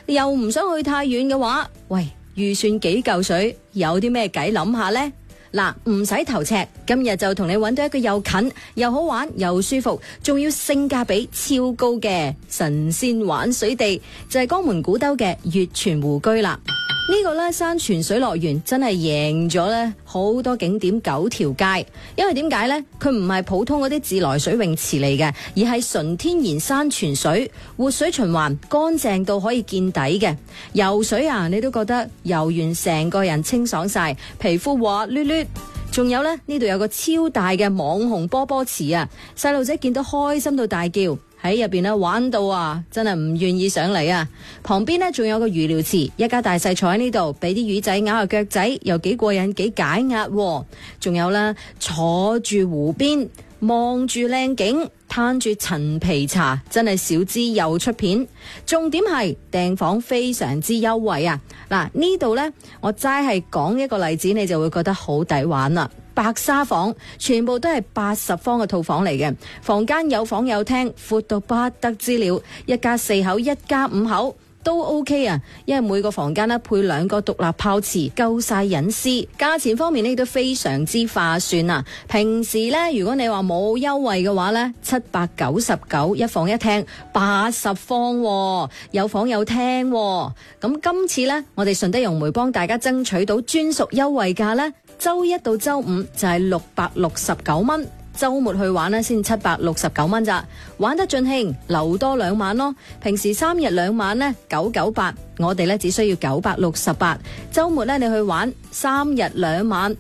又唔想去太遠嘅話，喂，預算幾嚿水，有啲咩計諗下呢？嗱，唔使頭赤，今日就同你揾到一個又近又好玩又舒服，仲要性價比超高嘅神仙玩水地，就係江門古兜嘅月泉湖居啦。呢個咧山泉水樂園真係贏咗咧好多景點9條街，因為點解呢？佢唔係普通嗰啲自來水泳池嚟嘅，而係純天然山泉水，活水循環，乾淨到可以見底嘅。游水啊，你都覺得游完成個人清爽晒，皮膚滑捋捋。仲有呢度有個超大嘅網紅波波池啊，細路仔見到開心到大叫。喺入邊玩到啊，真係唔願意上嚟啊！旁邊呢仲有個魚療池，一家大細坐喺呢度，俾啲魚仔咬下腳仔，又幾過癮幾解壓。仲有啦，坐住湖邊望住靚景，攤住陳皮茶，真係小資又出片。重點係訂房非常之優惠啊！嗱，呢度呢，我齋係講一個例子，你就會覺得好抵玩啦。白沙房全部都係80方嘅套房嚟嘅，房間有房有廳，闊到不得之了，一家4口一家5口都 OK 啊，因為每個房間配2個獨立泡池，夠晒隱私。價錢方面呢都非常之划算啊！平時呢，如果你話冇優惠嘅話呢，799一房一廳，80方，有房有廳。咁今次呢，我哋順德融媒幫大家爭取到專屬優惠價呢，周一到周五就係669蚊，周末去玩呢先769蚊咋，玩得盡興，留多2晚咯。平時3日2晚呢998，我哋呢只需要968，周末呢你去玩3日2晚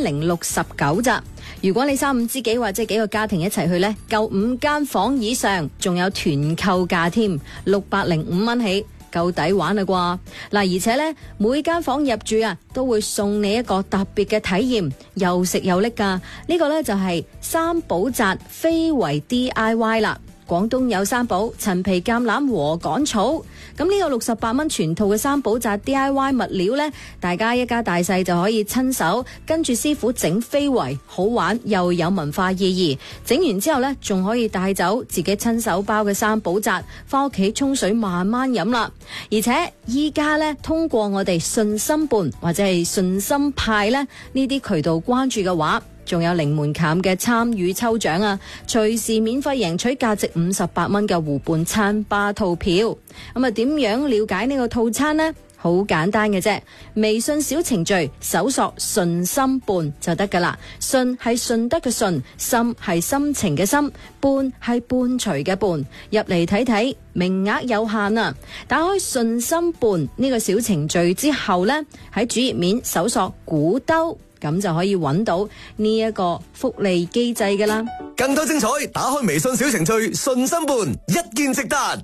1069咋。如果你3、5知己或者幾個家庭一齊去呢，夠5間房以上，仲有團購價添，605蚊起。夠抵玩啦啩！嗱，而且呢，每間房入住啊，都會送你一個特別嘅體驗，又食又拎噶。呢個呢，就係三寶紮非遺 DIY 啦。廣東有三寶：陳皮、橄欖和趕草。咁呢個68蚊全套嘅三寶紮 DIY 物料呢，大家一家大細就可以親手跟住師傅整非遺，好玩又有文化意義。整完之後呢，仲可以帶走自己親手包嘅三寶紮，翻屋企沖水慢慢飲啦。而且依家呢，通過我哋信心伴或者係信心派呢啲渠道關注嘅話，仲有零門檻嘅參與抽獎啊！隨時免費贏取價值58蚊嘅湖畔餐吧套票。咁啊，點樣了解呢個套餐呢？好簡單嘅啫，微信小程序搜索順心伴就得噶啦。順係順德嘅順，心係心情嘅心，伴係伴隨嘅伴。入嚟睇睇，名額有限啊！打開順心伴呢個小程序之後呢，喺主頁面搜索古兜，咁就可以揾到呢一個福利機制噶啦。 更多精彩，打開微信小程序順心伴，一鍵直達。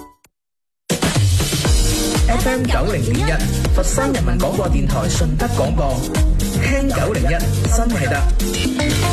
FM 90.1佛山人民廣播電台順德廣播，聽901真係得。